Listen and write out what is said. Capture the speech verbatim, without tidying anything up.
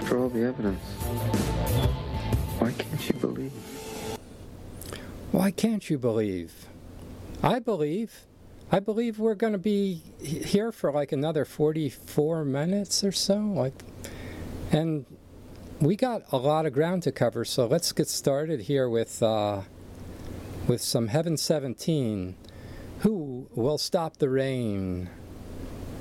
After all the evidence, why can't you believe? Why can't you believe? I believe. I believe we're going to be here for like another forty-four minutes or so. Like, and we got a lot of ground to cover, so let's get started here with uh, with some Heaven seventeen. Who will stop the rain?